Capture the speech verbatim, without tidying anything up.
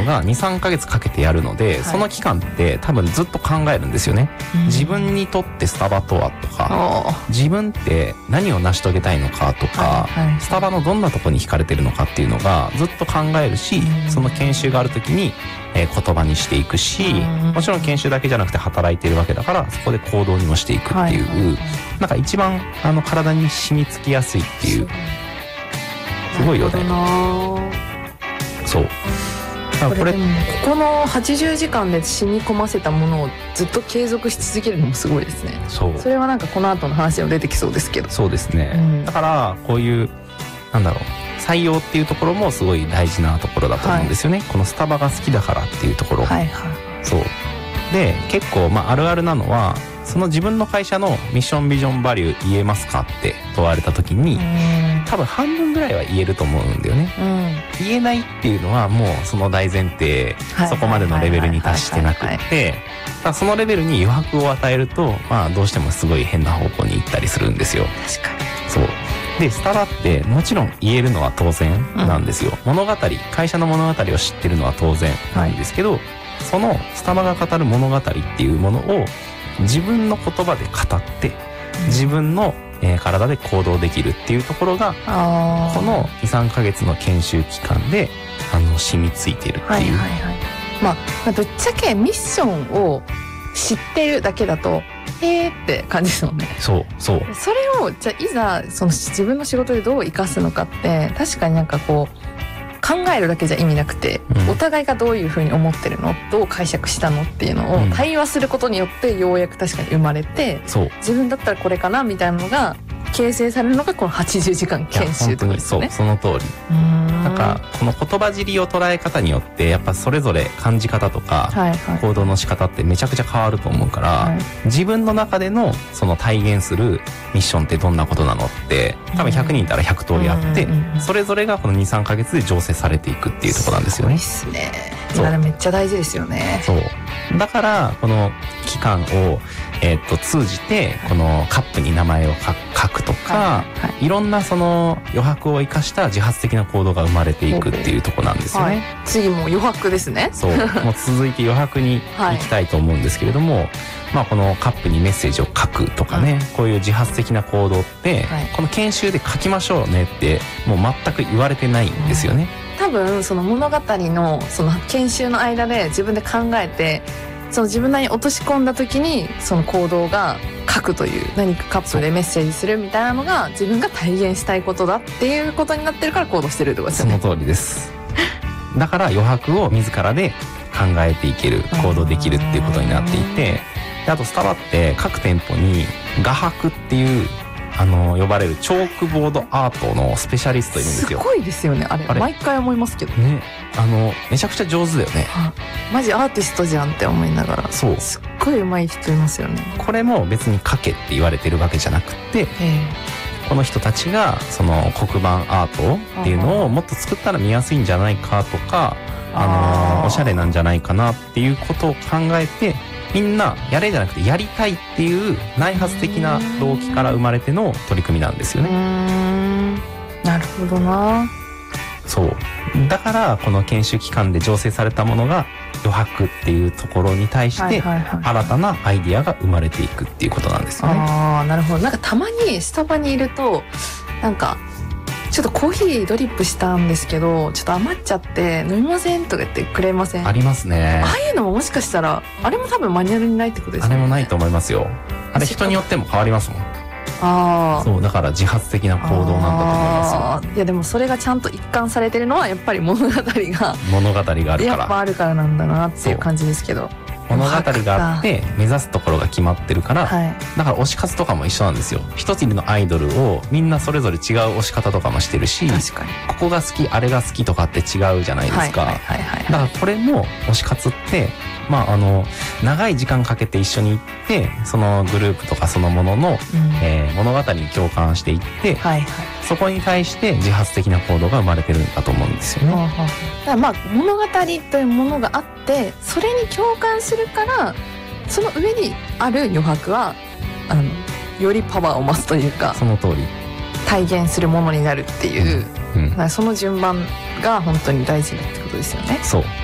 のが にさんかげつかけてやるので、はい、その期間って多分ずっと考えるんですよね、うん、自分にとってスタバとはとか、自分って何を成し遂げたいのかとか、はいはい、スタバのどんなとこに惹かれてるのかっていうのがずっと考えるし、うん、その研修がある時に、えー、言葉にしていくし、うん、もちろん研修だけじゃなくて働いているわけだからそこで行動にもしていくっていう、はいはいはい、なんか一番あの体に染み付きやすいっていう、すごいよね。そう。 これでもここのはちじゅうじかんで染み込ませたものをずっと継続し続けるのもすごいですね。そう。それはなんかこの後の話でも出てきそうですけど。 そうですね。うん、だからこういうなんだろう採用っていうところもすごい大事なところだと思うんですよね。はい、このスタバが好きだからっていうところ。はいはい。そう。で結構まああるあるなのは。その自分の会社のミッションビジョンバリュー言えますかって問われた時に多分半分ぐらいは言えると思うんだよね、うん、言えないっていうのはもうその大前提そこまでのレベルに達してなくってそのレベルに余白を与えるとまあどうしてもすごい変な方向に行ったりするんですよ。 確かにそうでスタバってもちろん言えるのは当然なんですよ、うん、物語会社の物語を知ってるのは当然なんですけど、はい、そのスタバが語る物語っていうものを自分の言葉で語って自分の、えー、体で行動できるっていうところがこの にさんかげつの研修期間であの染みついてるっていう、はいはいはいまあ、まあぶっちゃけミッションを知ってるだけだとへーって感じですもんね。 そうそうそれをじゃあいざその自分の仕事でどう生かすのかって確かになんかこう考えるだけじゃ意味なくて、うん、お互いがどういうふうに思ってるのどう解釈したのっていうのを対話することによってようやく確かに生まれて、うん、自分だったらこれかなみたいなのが形成されるのがこのはちじゅうじかん研修とかですね。 そうその通り。なんかこの言葉尻を捉え方によってやっぱそれぞれ感じ方とか行動の仕方ってめちゃくちゃ変わると思うから、はい、自分の中でのその体現するミッションってどんなことなのって多分ひゃくにんいたらひゃく通りあってそれぞれがこの にさんかげつで醸成されていくっていうところなんですよね。 すごいっすね。いやめっちゃ大事ですよね。 そうだからこの期間をえー、と通じてこのカップに名前を書くとか、はいはい、いろんなその余白を生かした自発的な行動が生まれていくっていうところなんですよね、はい、 次も余白ですね。 そうもう続いて余白に行きたいと思うんですけれども、はい、まあこのカップにメッセージを書くとかね、はい、こういう自発的な行動って、はい、この研修で書きましょうねってもう全く言われてないんですよね、 うん、多分その物語のその研修の間で自分で考えてその自分なりに落とし込んだ時にその行動が書くという何かカップでメッセージするみたいなのが自分が体現したいことだっていうことになってるから行動してるってことですよね。 その通りです。だから余白を自らで考えていける行動できるっていうことになっていてであとスタバって各店舗に画伯っていうあの呼ばれるチョークボードアートのスペシャリストいるんですよ。 すごいですよねあれ。あれ毎回思いますけどね。あのめちゃくちゃ上手だよね。 マジアーティストじゃんって思いながら。 そうすっごい上手い人いますよね。 これも別に書けって言われてるわけじゃなくてこの人たちがその黒板アートっていうのをもっと作ったら見やすいんじゃないかとかあのおしゃれなんじゃないかなっていうことを考えてみんなやれじゃなくてやりたいっていう内発的な動機から生まれての取り組みなんですよね。 うーんなるほどな。 そうだからこの研修期間で醸成されたものが余白っていうところに対して新たなアイディアが生まれていくっていうことなんですよね。 ああなるほど。なんかたまにスタバにいるとなんかちょっとコーヒードリップしたんですけどちょっと余っちゃって飲みませんとか言ってくれません？ ありますね。 ああいうのももしかしたらあれも多分マニュアルにないってことですよね。 あれもないと思いますよ。あれ人によっても変わりますもん。あそうだから自発的な行動なんだと思いますよ。 いやでもそれがちゃんと一貫されてるのはやっぱり物語が物語があるからやっぱあるからなんだなっていう感じですけど物語があって目指すところが決まってるから、はい、だから推し活とかも一緒なんですよ。一つのアイドルをみんなそれぞれ違う推し方とかもしてるし確かにここが好きあれが好きとかって違うじゃないですか。だからこれも推し活ってまああの長い時間かけて一緒に行ってそのグループとかそのものの、うんえー、物語に共感していって、はいはい、そこに対して自発的な行動が生まれてるんだと思うんですよね。だからまあ物語というものがあってそれに共感するからその上にある余白はあのよりパワーを増すというかその通り体現するものになるっていう、うんうん、その順番が本当に大事だってことですよね。 そう